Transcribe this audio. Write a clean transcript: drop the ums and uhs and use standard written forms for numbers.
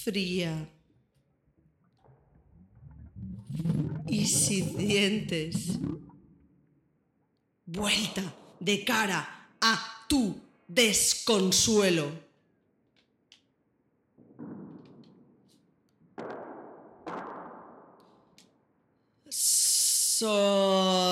fría y sin dientes. Vuelta de cara a tu desconsuelo. Soy